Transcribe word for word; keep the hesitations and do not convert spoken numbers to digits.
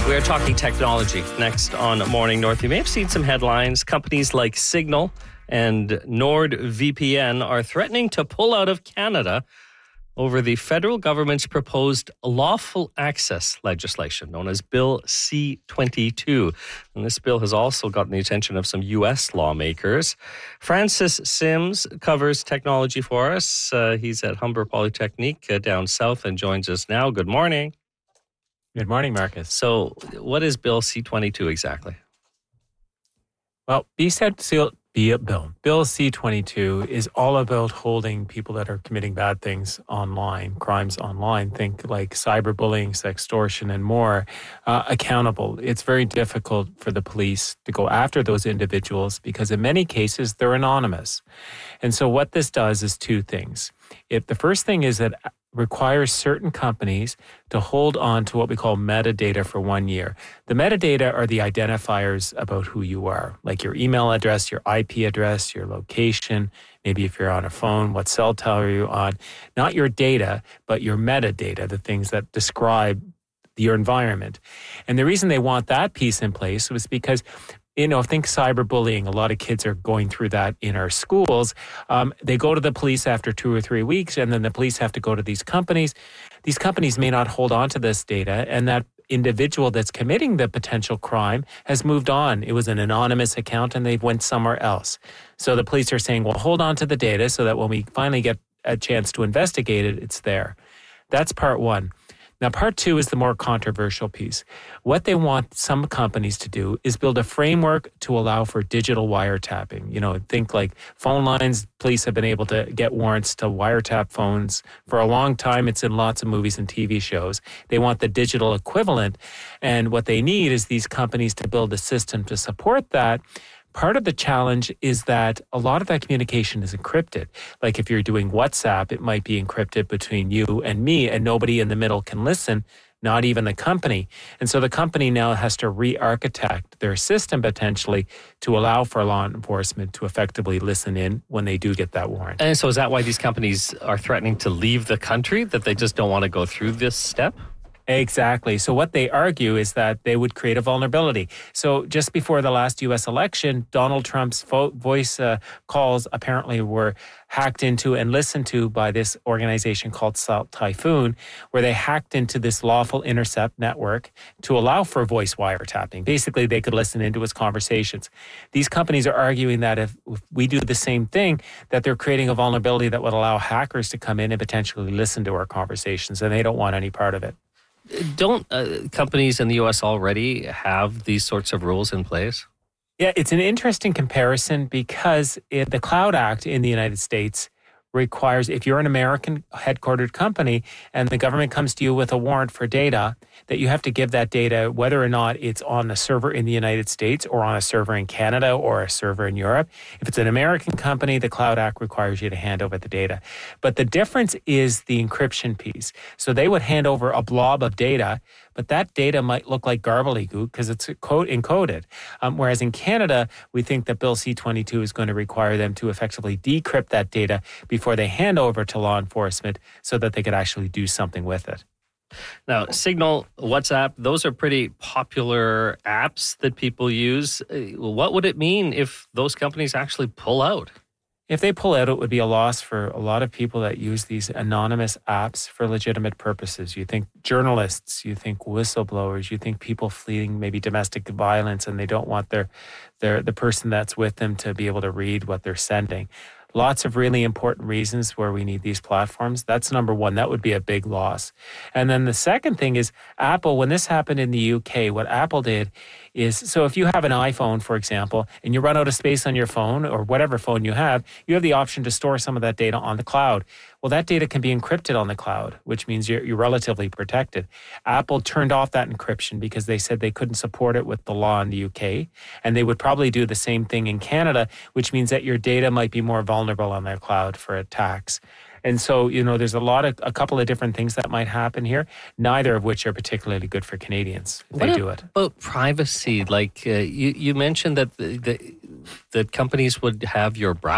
We are talking technology next on Morning North. You may have seen some headlines. Companies like Signal and NordVPN are threatening to pull out of Canada over the federal government's proposed lawful access legislation known as Bill C twenty-two. And this bill has also gotten the attention of some U S lawmakers. Francis Sims covers technology for us. Uh, he's at Humber Polytechnique uh, down south and joins us now. Good morning. Good morning, Marcus. So what is Bill C twenty-two exactly? Well, B said Bill, Bill C twenty-two is all about holding people that are committing bad things online, crimes online, think like cyberbullying, sextortion, and more, uh, accountable. It's very difficult for the police to go after those individuals because in many cases they're anonymous. And so what this does is two things. It, the first thing is that requires certain companies to hold on to what we call metadata for one year. The metadata are the identifiers about who you are, like your email address, your I P address, your location, maybe if you're on a phone, what cell tower are you on, not your data, but your metadata, the things that describe your environment. And the reason they want that piece in place was because you know, think cyberbullying. A lot of kids are going through that in our schools. Um, they go to the police after two or three weeks, and then the police have to go to these companies. These companies may not hold on to this data, and that individual that's committing the potential crime has moved on. It was an anonymous account, and they went somewhere else. So the police are saying, well, hold on to the data so that when we finally get a chance to investigate it, it's there. That's part one. Now, part two is the more controversial piece. What they want some companies to do is build a framework to allow for digital wiretapping. You know, think like phone lines. Police have been able to get warrants to wiretap phones for a long time. It's in lots of movies and T V shows. They want the digital equivalent. And what they need is these companies to build a system to support that. Part of the challenge is that a lot of that communication is encrypted. Like if you're doing WhatsApp, it might be encrypted between you and me, and nobody in the middle can listen, not even the company. And so the company now has to re-architect their system potentially to allow for law enforcement to effectively listen in when they do get that warrant. And so is that why these companies are threatening to leave the country, that they just don't want to go through this step? Exactly. So what they argue is that they would create a vulnerability. So just before the last U S election, Donald Trump's vo- voice uh, calls apparently were hacked into and listened to by this organization called Salt Typhoon, where they hacked into this lawful intercept network to allow for voice wiretapping. Basically, they could listen into his conversations. These companies are arguing that if, if we do the same thing, that they're creating a vulnerability that would allow hackers to come in and potentially listen to our conversations, and they don't want any part of it. Don't uh, companies in the U S already have these sorts of rules in place? Yeah, it's an interesting comparison because it, the Cloud Act in the United States requires, if you're an American headquartered company and the government comes to you with a warrant for data, that you have to give that data, whether or not it's on a server in the United States or on a server in Canada or a server in Europe. If it's an American company, the Cloud Act requires you to hand over the data. But the difference is the encryption piece. So they would hand over a blob of data, but that data might look like gobbledygook because it's code encoded. Um, whereas in Canada, we think that Bill C twenty-two is going to require them to effectively decrypt that data before they hand over to law enforcement so that they could actually do something with it. Now, Signal, WhatsApp, those are pretty popular apps that people use. What would it mean if those companies actually pull out? If they pull out, it would be a loss for a lot of people that use these anonymous apps for legitimate purposes. You think journalists, you think whistleblowers, you think people fleeing maybe domestic violence and they don't want their, their the person that's with them to be able to read what they're sending. Lots of really important reasons where we need these platforms. That's number one. That would be a big loss. And then the second thing is Apple, when this happened in the U K, what Apple did is, so if you have an iPhone, for example, and you run out of space on your phone or whatever phone you have, you have the option to store some of that data on the cloud. Well, that data can be encrypted on the cloud, which means you're, you're relatively protected. Apple turned off that encryption because they said they couldn't support it with the law in the U K, and they would probably do the same thing in Canada, which means that your data might be more vulnerable on their cloud for attacks. And so, you know, there's a lot of, a couple of different things that might happen here, neither of which are particularly good for Canadians if what they do it. About privacy, like uh, you, you mentioned that the, the, that companies would have your browser